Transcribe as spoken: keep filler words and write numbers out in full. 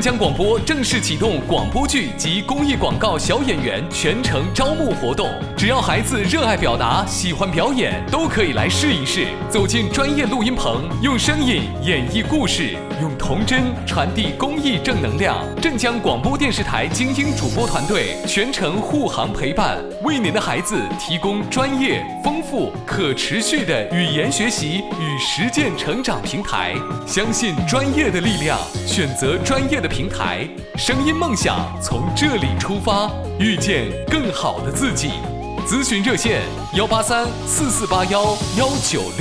镇江广播正式启动广播剧及公益广告小演员全程招募活动，只要孩子热爱表达、喜欢表演，都可以来试一试。走进专业录音棚，用声音演绎故事，用童真传递公益正能量。镇江广播电视台精英主播团队全程护航陪伴，为您的孩子提供专业、丰富、可持续的语言学习与实践成长平台。相信专业的力量，选择专业的平台，声音梦想从这里出发，遇见更好的自己。咨询热线：幺八三四四八幺幺九六。